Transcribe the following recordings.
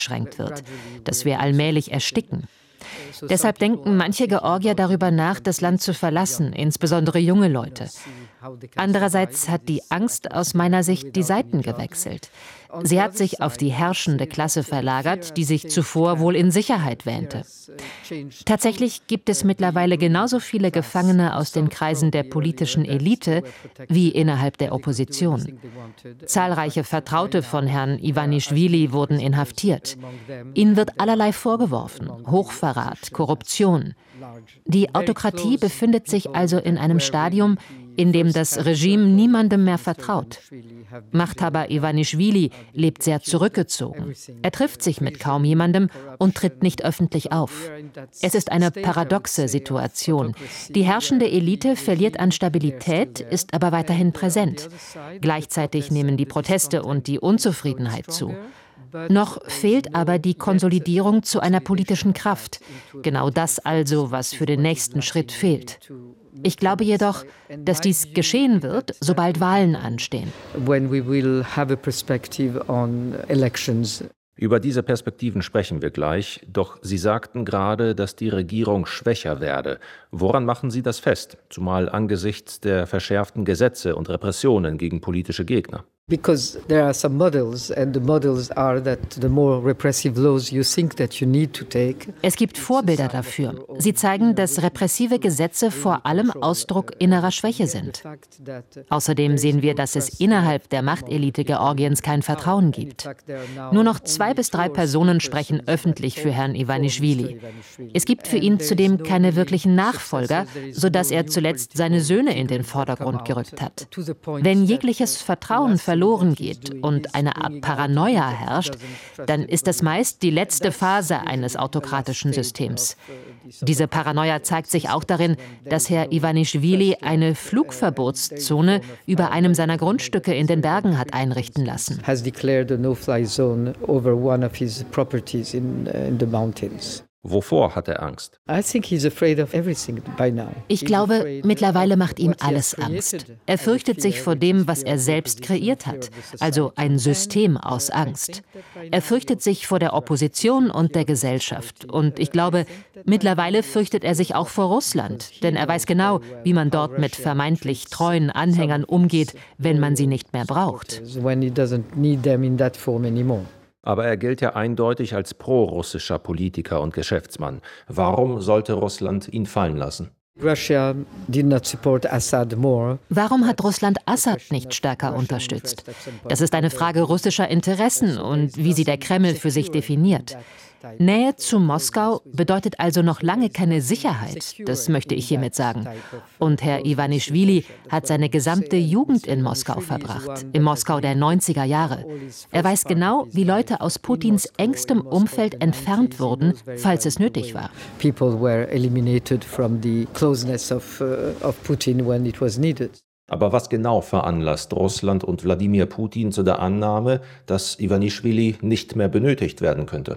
beschränkt wird, dass wir allmählich ersticken. Deshalb denken manche Georgier darüber nach, das Land zu verlassen, insbesondere junge Leute. Andererseits hat die Angst aus meiner Sicht die Seiten gewechselt. Sie hat sich auf die herrschende Klasse verlagert, die sich zuvor wohl in Sicherheit wähnte. Tatsächlich gibt es mittlerweile genauso viele Gefangene aus den Kreisen der politischen Elite wie innerhalb der Opposition. Zahlreiche Vertraute von Herrn Ivanischwili wurden inhaftiert. Ihnen wird allerlei vorgeworfen: Hochverrat, Korruption. Die Autokratie befindet sich also in einem Stadium, in dem das Regime niemandem mehr vertraut. Machthaber Ivanischwili lebt sehr zurückgezogen. Er trifft sich mit kaum jemandem und tritt nicht öffentlich auf. Es ist eine paradoxe Situation. Die herrschende Elite verliert an Stabilität, ist aber weiterhin präsent. Gleichzeitig nehmen die Proteste und die Unzufriedenheit zu. Noch fehlt aber die Konsolidierung zu einer politischen Kraft. Genau das also, was für den nächsten Schritt fehlt. Ich glaube jedoch, dass dies geschehen wird, sobald Wahlen anstehen. Über diese Perspektiven sprechen wir gleich, doch Sie sagten gerade, dass die Regierung schwächer werde. Woran machen Sie das fest, zumal angesichts der verschärften Gesetze und Repressionen gegen politische Gegner? Because there are some models, and the models are that the more repressive laws you think that you need to take. Es gibt Vorbilder dafür. Sie zeigen, dass repressive Gesetze vor allem Ausdruck innerer Schwäche sind. Außerdem sehen wir, dass es innerhalb der Machtelite Georgiens kein Vertrauen gibt. Nur noch 2 bis 3 Personen sprechen öffentlich für Herrn Ivanischwili. Es gibt für ihn zudem keine wirklichen Nachfolger, sodass er zuletzt seine Söhne in den Vordergrund gerückt hat. Wenn jegliches Vertrauen verloren geht und eine Art Paranoia herrscht, dann ist das meist die letzte Phase eines autokratischen Systems. Diese Paranoia zeigt sich auch darin, dass Herr Ivanischwili eine Flugverbotszone über einem seiner Grundstücke in den Bergen hat einrichten lassen. Wovor hat er Angst? Ich glaube, mittlerweile macht ihm alles Angst. Er fürchtet sich vor dem, was er selbst kreiert hat, also ein System aus Angst. Er fürchtet sich vor der Opposition und der Gesellschaft. Und ich glaube, mittlerweile fürchtet er sich auch vor Russland, denn er weiß genau, wie man dort mit vermeintlich treuen Anhängern umgeht, wenn man sie nicht mehr braucht. Aber er gilt ja eindeutig als prorussischer Politiker und Geschäftsmann. Warum sollte Russland ihn fallen lassen? Warum hat Russland Assad nicht stärker unterstützt? Das ist eine Frage russischer Interessen und wie sie der Kreml für sich definiert. Nähe zu Moskau bedeutet also noch lange keine Sicherheit, das möchte ich hiermit sagen. Und Herr Ivanischwili hat seine gesamte Jugend in Moskau verbracht, im Moskau der 90er Jahre. Er weiß genau, wie Leute aus Putins engstem Umfeld entfernt wurden, falls es nötig war. Aber was genau veranlasst Russland und Wladimir Putin zu der Annahme, dass Ivanischwili nicht mehr benötigt werden könnte?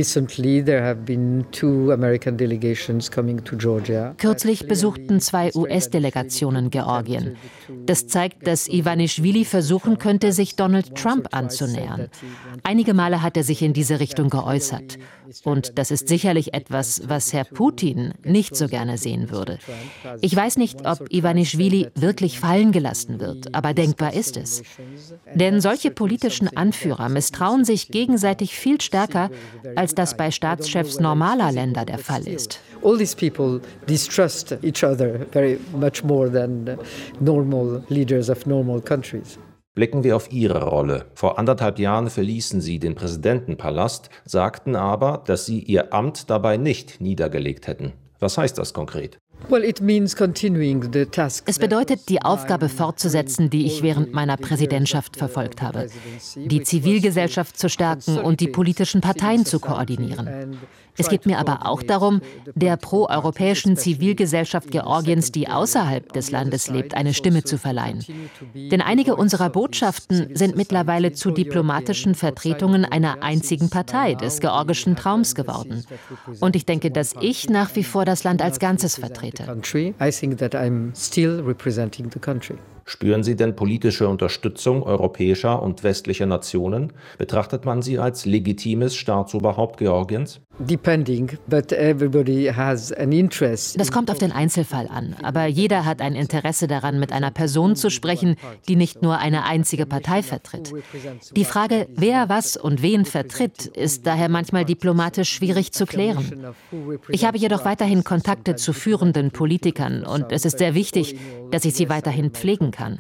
Kürzlich besuchten 2 US-Delegationen Georgien. Das zeigt, dass Ivanischwili versuchen könnte, sich Donald Trump anzunähern. Einige Male hat er sich in diese Richtung geäußert. Und das ist sicherlich etwas, was Herr Putin nicht so gerne sehen würde. Ich weiß nicht, ob Ivanischwili wirklich fallen gelassen wird, aber denkbar ist es. Denn solche politischen Anführer misstrauen sich gegenseitig viel stärker, als das bei Staatschefs normaler Länder der Fall ist. All these people distrust each other very much more than normal leaders of normal countries. Blicken wir auf Ihre Rolle. Vor 1,5 Jahren verließen Sie den Präsidentenpalast, sagten aber, dass Sie Ihr Amt dabei nicht niedergelegt hätten. Was heißt das konkret? Es bedeutet, die Aufgabe fortzusetzen, die ich während meiner Präsidentschaft verfolgt habe. Die Zivilgesellschaft zu stärken und die politischen Parteien zu koordinieren. Es geht mir aber auch darum, der proeuropäischen Zivilgesellschaft Georgiens, die außerhalb des Landes lebt, eine Stimme zu verleihen. Denn einige unserer Botschaften sind mittlerweile zu diplomatischen Vertretungen einer einzigen Partei, des georgischen Traums geworden. Und ich denke, dass ich nach wie vor das Land als Ganzes vertrete. I think that I'm still representing the country. Spüren Sie denn politische Unterstützung europäischer und westlicher Nationen? Betrachtet man sie als legitimes Staatsoberhaupt Georgiens? Das kommt auf den Einzelfall an, aber jeder hat ein Interesse daran, mit einer Person zu sprechen, die nicht nur eine einzige Partei vertritt. Die Frage, wer was und wen vertritt, ist daher manchmal diplomatisch schwierig zu klären. Ich habe jedoch weiterhin Kontakte zu führenden Politikern und es ist sehr wichtig, dass ich sie weiterhin pflegen kann.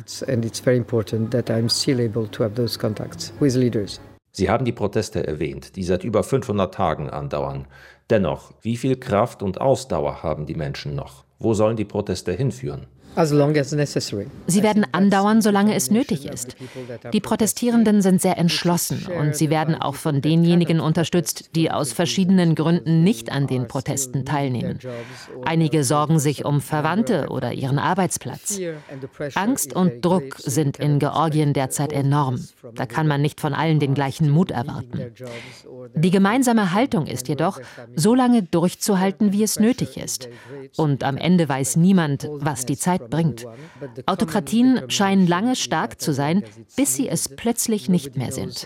Sie haben die Proteste erwähnt, die seit über 500 Tagen andauern. Dennoch, wie viel Kraft und Ausdauer haben die Menschen noch? Wo sollen die Proteste hinführen? Sie werden andauern, solange es nötig ist. Die Protestierenden sind sehr entschlossen und sie werden auch von denjenigen unterstützt, die aus verschiedenen Gründen nicht an den Protesten teilnehmen. Einige sorgen sich um Verwandte oder ihren Arbeitsplatz. Angst und Druck sind in Georgien derzeit enorm. Da kann man nicht von allen den gleichen Mut erwarten. Die gemeinsame Haltung ist jedoch, so lange durchzuhalten, wie es nötig ist. Und am Ende weiß niemand, was die Zeit bringt. Autokratien scheinen lange stark zu sein, bis sie es plötzlich nicht mehr sind.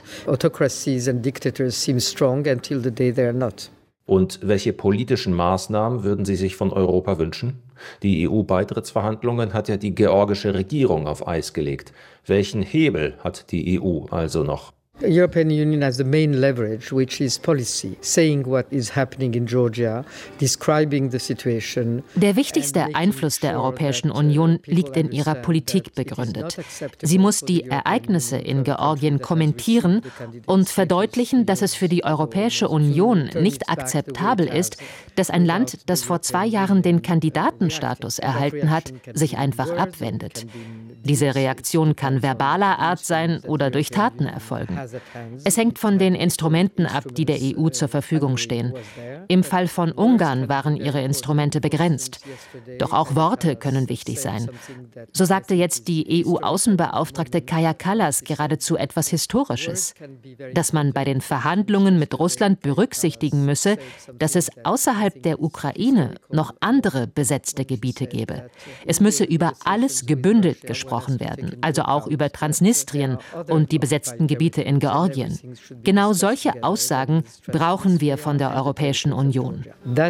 Und welche politischen Maßnahmen würden Sie sich von Europa wünschen? Die EU-Beitrittsverhandlungen hat ja die georgische Regierung auf Eis gelegt. Welchen Hebel hat die EU also noch? The European Union has the main leverage, which is policy, saying what is happening in Georgia, describing the situation. Der wichtigste Einfluss der Europäischen Union liegt in ihrer Politik begründet. Sie muss die Ereignisse in Georgien kommentieren und verdeutlichen, dass es für die Europäische Union nicht akzeptabel ist, dass ein Land, das vor 2 Jahren den Kandidatenstatus erhalten hat, sich einfach abwendet. Diese Reaktion kann verbaler Art sein oder durch Taten erfolgen. Es hängt von den Instrumenten ab, die der EU zur Verfügung stehen. Im Fall von Ungarn waren ihre Instrumente begrenzt. Doch auch Worte können wichtig sein. So sagte jetzt die EU-Außenbeauftragte Kaja Kallas geradezu etwas Historisches. Dass man bei den Verhandlungen mit Russland berücksichtigen müsse, dass es außerhalb der Ukraine noch andere besetzte Gebiete gebe. Es müsse über alles gebündelt gesprochen werden, also auch über Transnistrien und die besetzten Gebiete in Georgien. Genau solche Aussagen brauchen wir von der Europäischen Union.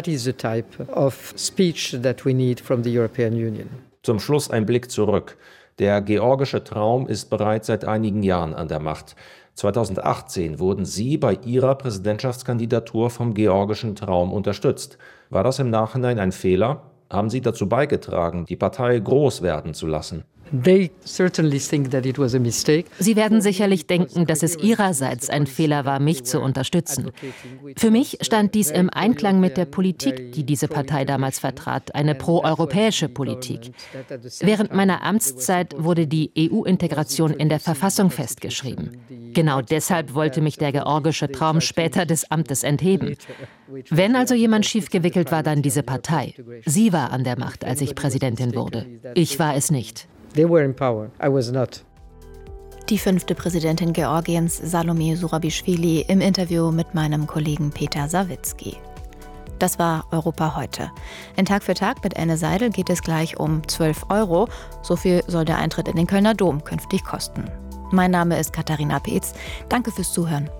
Zum Schluss ein Blick zurück. Der georgische Traum ist bereits seit einigen Jahren an der Macht. 2018 wurden Sie bei Ihrer Präsidentschaftskandidatur vom georgischen Traum unterstützt. War das im Nachhinein ein Fehler? Haben Sie dazu beigetragen, die Partei groß werden zu lassen? They certainly think that it was a mistake. Sie werden sicherlich denken, dass es ihrerseits ein Fehler war, mich zu unterstützen. Für mich stand dies im Einklang mit der Politik, die diese Partei damals vertrat, eine proeuropäische Politik. Während meiner Amtszeit wurde die EU-Integration in der Verfassung festgeschrieben. Genau deshalb wollte mich der georgische Traum später des Amtes entheben. Wenn also jemand schiefgewickelt war, dann diese Partei. Sie war an der Macht, als ich Präsidentin wurde. Ich war es nicht. They were in power. I was not. Die 5. Präsidentin Georgiens, Salome Zurabischwili, im Interview mit meinem Kollegen Peter Sawicki. Das war Europa heute. In Tag für Tag mit Anne Seidel geht es gleich um 12 €. So viel soll der Eintritt in den Kölner Dom künftig kosten. Mein Name ist Katharina Peetz. Danke fürs Zuhören.